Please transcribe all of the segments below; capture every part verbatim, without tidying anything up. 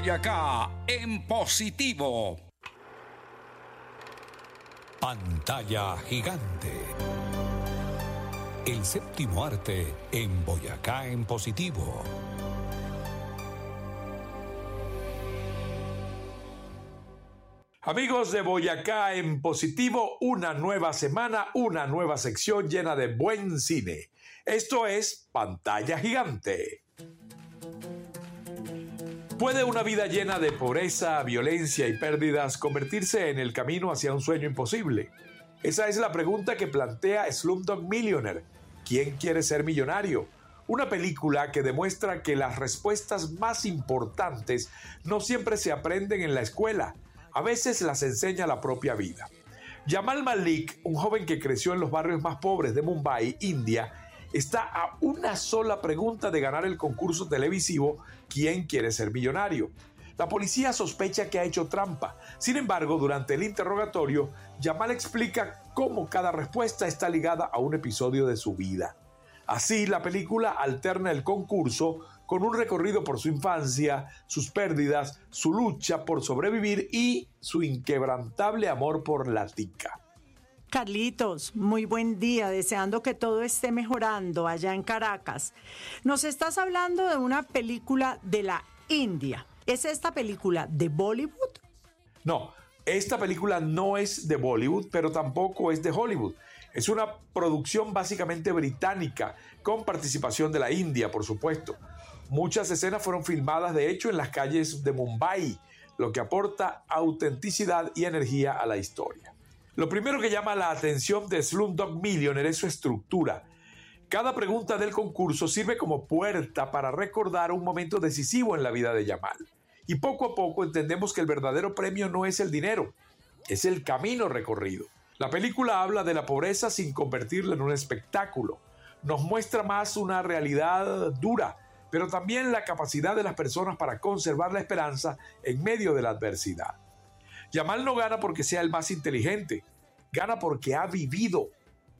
Boyacá en positivo. Pantalla gigante. El séptimo arte en Boyacá en positivo. Amigos de Boyacá en positivo, una nueva semana, una nueva sección llena de buen cine. Esto es Pantalla Gigante. ¿Puede una vida llena de pobreza, violencia y pérdidas convertirse en el camino hacia un sueño imposible? Esa es la pregunta que plantea Slumdog Millionaire. ¿Quién quiere ser millonario? Una película que demuestra que las respuestas más importantes no siempre se aprenden en la escuela. A veces las enseña la propia vida. Jamal Malik, un joven que creció en los barrios más pobres de Mumbai, India, está a una sola pregunta de ganar el concurso televisivo ¿Quién quiere ser millonario? La policía sospecha que ha hecho trampa. Sin embargo, durante el interrogatorio, Jamal explica cómo cada respuesta está ligada a un episodio de su vida. Así, la película alterna el concurso con un recorrido por su infancia, sus pérdidas, su lucha por sobrevivir y su inquebrantable amor por la tica. Carlitos, muy buen día, deseando que todo esté mejorando allá en Caracas. Nos estás hablando de una película de la India. ¿Es esta película de Bollywood? No, esta película no es de Bollywood, pero tampoco es de Hollywood. Es una producción básicamente británica, con participación de la India, por supuesto. Muchas escenas fueron filmadas, de hecho, en las calles de Mumbai, lo que aporta autenticidad y energía a la historia. Lo primero que llama la atención de Slumdog Millionaire es su estructura. Cada pregunta del concurso sirve como puerta para recordar un momento decisivo en la vida de Jamal. Y poco a poco entendemos que el verdadero premio no es el dinero, es el camino recorrido. La película habla de la pobreza sin convertirla en un espectáculo. Nos muestra más una realidad dura, pero también la capacidad de las personas para conservar la esperanza en medio de la adversidad. Jamal no gana porque sea el más inteligente, gana porque ha vivido.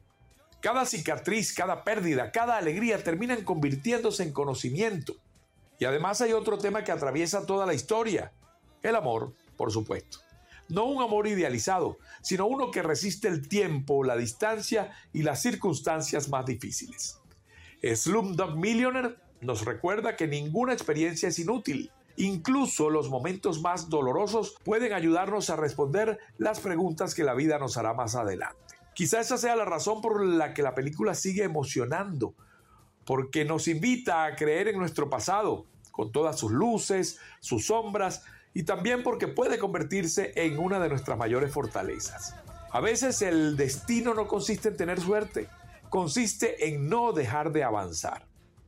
Cada cicatriz, cada pérdida, cada alegría terminan convirtiéndose en conocimiento. Y además hay otro tema que atraviesa toda la historia, el amor, por supuesto. No un amor idealizado, sino uno que resiste el tiempo, la distancia y las circunstancias más difíciles. Slumdog Millionaire nos recuerda que ninguna experiencia es inútil. Incluso los momentos más dolorosos pueden ayudarnos a responder las preguntas que la vida nos hará más adelante. Quizá esa sea la razón por la que la película sigue emocionando, porque nos invita a creer en nuestro pasado, con todas sus luces, sus sombras, y también porque puede convertirse en una de nuestras mayores fortalezas. A veces el destino no consiste en tener suerte, consiste en no dejar de avanzar.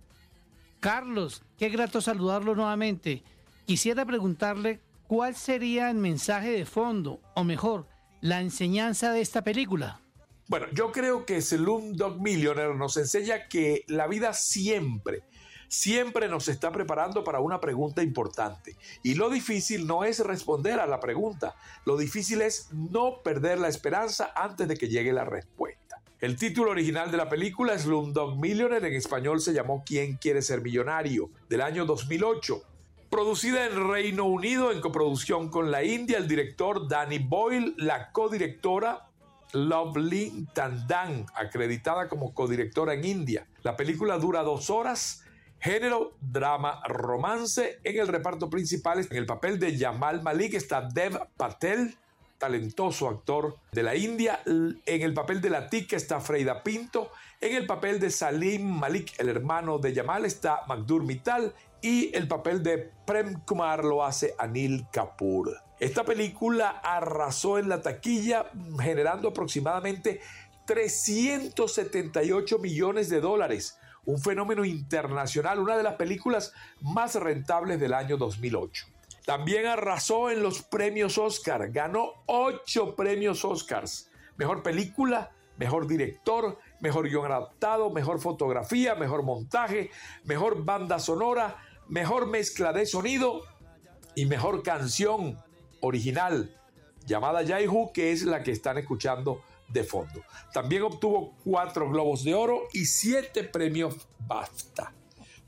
Carlos, qué grato saludarlo nuevamente. Quisiera preguntarle cuál sería el mensaje de fondo, o mejor, la enseñanza de esta película. Bueno, yo creo que Slumdog Millionaire nos enseña que la vida siempre, siempre nos está preparando para una pregunta importante. Y lo difícil no es responder a la pregunta, lo difícil es no perder la esperanza antes de que llegue la respuesta. El título original de la película, Slumdog Millionaire, en español se llamó ¿Quién quiere ser millonario?, del año dos mil ocho. Producida en Reino Unido en coproducción con la India, el director Danny Boyle, la codirectora Lovely Tandon, acreditada como codirectora en India. La película dura dos horas, género, drama, romance. En el reparto principal, en el papel de Jamal Malik, está Dev Patel, talentoso actor de la India. En el papel de la tica está Freida Pinto. En el papel de Salim Malik, el hermano de Jamal, está Madhur Mittal. Y el papel de Prem Kumar lo hace Anil Kapoor. Esta película arrasó en la taquilla, generando aproximadamente trescientos setenta y ocho millones de dólares. Un fenómeno internacional, una de las películas más rentables del año dos mil ocho. También arrasó en los premios Oscar, ganó ocho premios Oscars. Mejor película, mejor director, mejor guión adaptado, mejor fotografía, mejor montaje, mejor banda sonora, mejor mezcla de sonido y mejor canción original llamada Jaihu, que es la que están escuchando de fondo. También obtuvo cuatro Globos de Oro y siete premios BAFTA.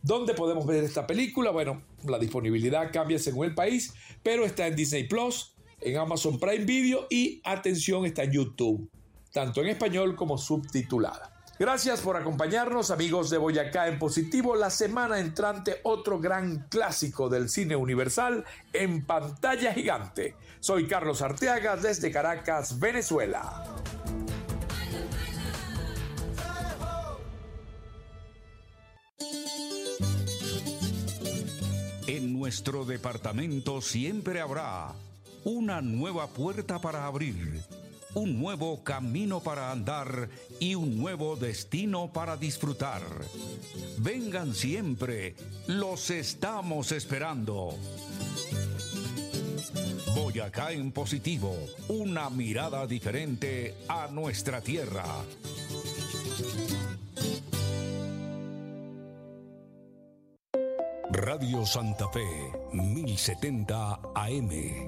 ¿Dónde podemos ver esta película? Bueno, la disponibilidad cambia según el país, pero está en Disney Plus, en Amazon Prime Video y, atención, está en YouTube, tanto en español como subtitulada. Gracias por acompañarnos, amigos de Boyacá en Positivo. La semana entrante, otro gran clásico del cine universal en pantalla gigante. Soy Carlos Arteaga desde Caracas, Venezuela. En nuestro departamento siempre habrá una nueva puerta para abrir, un nuevo camino para andar y un nuevo destino para disfrutar. Vengan siempre, los estamos esperando. Boyacá en Positivo, una mirada diferente a nuestra tierra. Radio Santa Fe, mil setenta A M.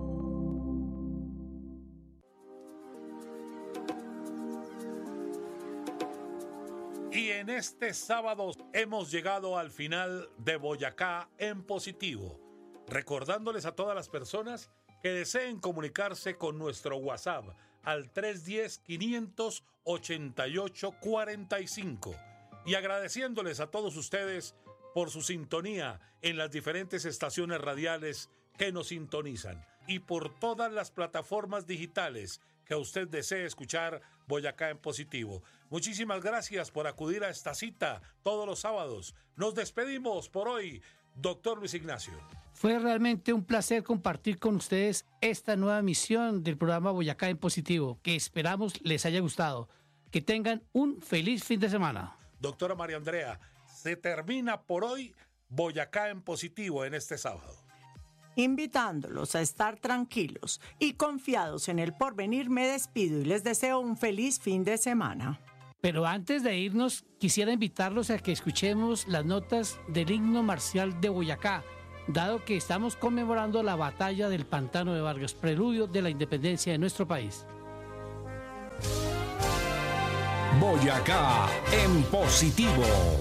Y en este sábado hemos llegado al final de Boyacá en Positivo, recordándoles a todas las personas que deseen comunicarse con nuestro WhatsApp al tres uno cero, cinco ocho ocho, cuatro cinco y agradeciéndoles a todos ustedes por su sintonía en las diferentes estaciones radiales que nos sintonizan y por todas las plataformas digitales que usted desee escuchar Boyacá en Positivo. Muchísimas gracias por acudir a esta cita todos los sábados. Nos despedimos por hoy, doctor Luis Ignacio. Fue realmente un placer compartir con ustedes esta nueva emisión del programa Boyacá en Positivo, que esperamos les haya gustado. Que tengan un feliz fin de semana. Doctora María Andrea, se termina por hoy Boyacá en Positivo en este sábado. Invitándolos a estar tranquilos y confiados en el porvenir, me despido y les deseo un feliz fin de semana. Pero antes de irnos, quisiera invitarlos a que escuchemos las notas del himno marcial de Boyacá, dado que estamos conmemorando la batalla del Pantano de Vargas, preludio de la independencia de nuestro país. Boyacá en Positivo.